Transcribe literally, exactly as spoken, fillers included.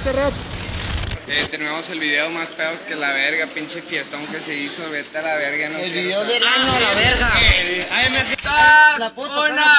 Red? Eh, tenemos el video más pedos que la verga, pinche fiestón que se hizo, vete a la verga. No el quiero video saber. del año a la verga. Eh, ahí me La puta una,